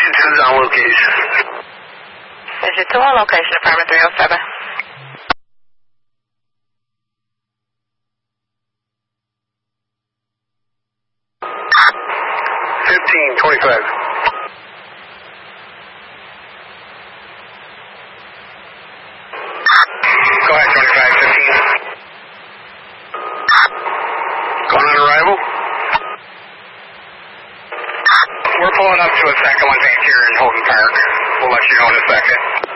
2's on location. Digit 2 on location, apartment 307. 1525. Go ahead, 2515. Going on arrival. We're pulling up to a second one page here in Holden Park. We'll let you know in a second.